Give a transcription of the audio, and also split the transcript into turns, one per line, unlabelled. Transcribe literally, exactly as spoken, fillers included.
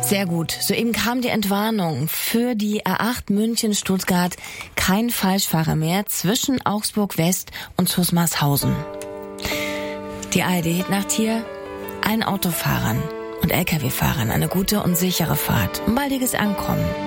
Sehr gut. Soeben kam die Entwarnung für die A acht München-Stuttgart. Kein Falschfahrer mehr zwischen Augsburg West und Zusmarshausen. Die A R D-Hitnacht hier. Allen Autofahrern und L K W-Fahrern eine gute und sichere Fahrt. Ein baldiges Ankommen.